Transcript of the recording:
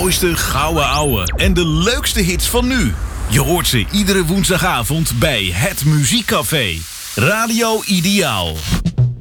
mooiste gouden ouwe en de leukste hits van nu. Je hoort ze iedere woensdagavond bij Het Muziekcafé. Radio Ideaal.